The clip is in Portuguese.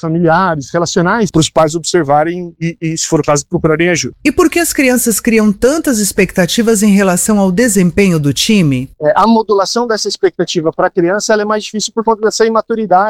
familiares, relacionais, para os pais observarem e, se for o caso, procurarem ajuda. E por que as crianças criam tantas expectativas em relação ao desempenho do time? A modulação dessa expectativa para a criança ela é mais difícil por conta dessa imaturidade